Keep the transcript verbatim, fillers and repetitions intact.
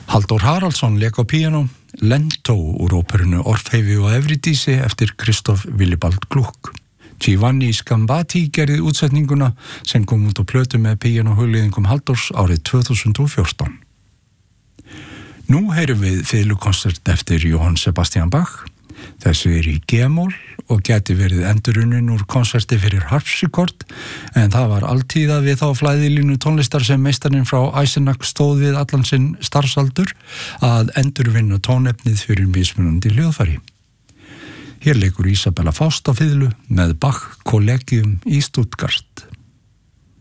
Halldór Haraldsson lék á píanó, Lento úr óperunni Orfefi og Evridísi eftir Kristoff Willibald Gluck. Giovanni Scambati gerði útsetninguna sem kom út á plötu með píanóhugleiðingum Halldórs árið tvö þúsund og fjórtán. Nú heyrum við fiðlukonsert eftir Johann Sebastian Bach. Þessi er í G-mól og gæti verið endurunnin úr konserti fyrir harpsikord, en það var alltíða við þá flæðilínu tónlistar sem meistarinn frá Eisenach stóð við allan sinn starfsaldur að endurvinna tónefnið fyrir mismunandi hljóðfæri. Hér leikur Isabella Faust á fiðlu með Bach Collegium í Stuttgart.